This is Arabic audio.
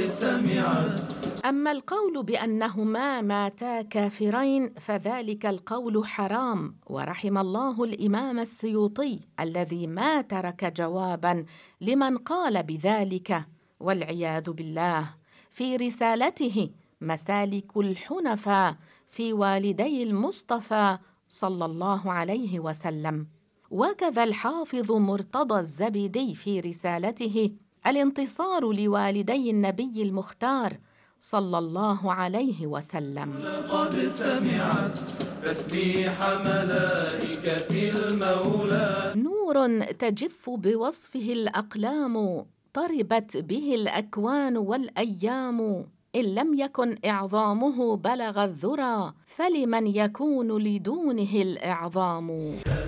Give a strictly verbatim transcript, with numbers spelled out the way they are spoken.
سمعت. أما القول بأنهما ماتا كافرين فذلك القول حرام، ورحم الله الإمام السيوطي الذي ما ترك جواباً لمن قال بذلك والعياذ بالله في رسالته مسالك الحنفاء في والدي المصطفى صلى الله عليه وسلم. وكذا الحافظ مرتضى الزبيدي في رسالته الانتصار لوالدي النبي المختار صلى الله عليه وسلم. لقد سمعت تسبيح ملائكة المولى، نور تجف بوصفه الأقلام، طربت به الأكوان والأيام، إن لم يكن إعظامه بلغ الذرى فلمن يكون لدونه الإعظام.